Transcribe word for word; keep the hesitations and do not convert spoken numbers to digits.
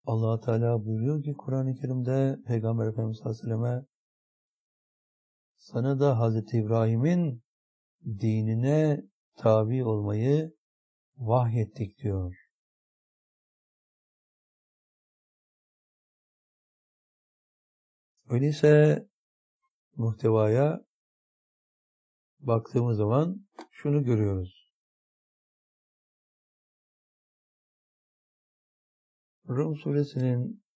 Allah Teala buyuruyor ki Kur'an-ı Kerim'de Peygamber Efendimiz sallallahu aleyhi ve selleme sana da Hazreti İbrahim'in dinine tabi olmayı vahyettik diyor. Öyleyse muhtevaya baktığımız zaman şunu görüyoruz. Rum suresinin